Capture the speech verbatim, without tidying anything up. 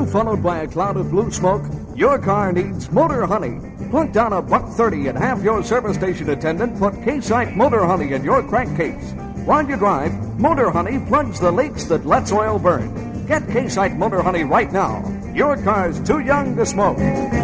followed by a cloud of blue smoke, your car needs Motor Honey. Plunk down a buck thirty and have your service station attendant put K-Site Motor Honey in your crankcase. While you drive, Motor Honey plugs the leaks that lets oil burn. Get K-Site Motor Honey right now. Your car's too young to smoke.